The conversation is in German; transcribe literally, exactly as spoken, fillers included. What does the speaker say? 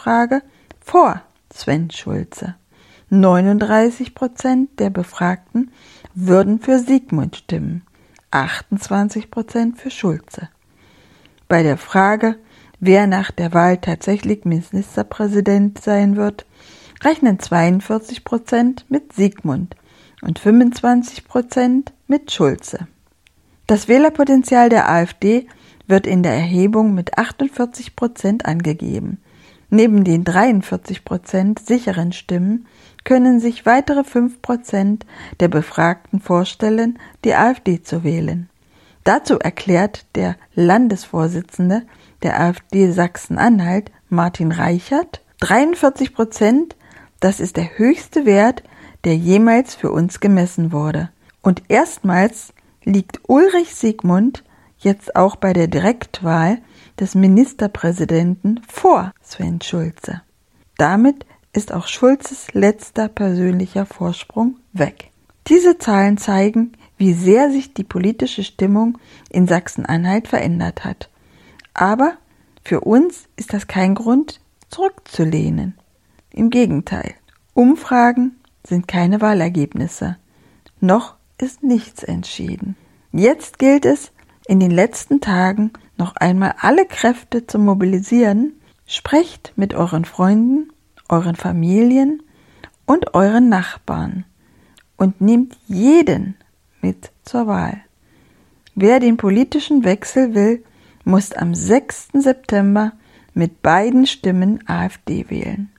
Umfrage vor Sven Schulze. neununddreißig Prozent der Befragten würden für Sigmund stimmen, achtundzwanzig Prozent für Schulze. Bei der Frage, wer nach der Wahl tatsächlich Ministerpräsident sein wird, rechnen zweiundvierzig Prozent mit Sigmund und fünfundzwanzig Prozent mit Schulze. Das Wählerpotenzial der AfD wird in der Erhebung mit achtundvierzig Prozent angegeben. Neben den dreiundvierzig Prozent sicheren Stimmen können sich weitere fünf Prozent der Befragten vorstellen, die AfD zu wählen. Dazu erklärt der Landesvorsitzende der AfD Sachsen-Anhalt, Martin Reichert, dreiundvierzig Prozent, das ist der höchste Wert, der jemals für uns gemessen wurde. Und erstmals liegt Ulrich Sigmund jetzt auch bei der Direktwahl des Ministerpräsidenten vor Sven Schulze. Damit ist auch Schulzes letzter persönlicher Vorsprung weg. Diese Zahlen zeigen, wie sehr sich die politische Stimmung in Sachsen-Anhalt verändert hat. Aber für uns ist das kein Grund, zurückzulehnen. Im Gegenteil, Umfragen sind keine Wahlergebnisse. Noch ist nichts entschieden. Jetzt gilt es, in den letzten Tagen noch einmal alle Kräfte zu mobilisieren. Sprecht mit euren Freunden, euren Familien und euren Nachbarn und nehmt jeden mit zur Wahl. Wer den politischen Wechsel will, muss am sechsten September mit beiden Stimmen AfD wählen.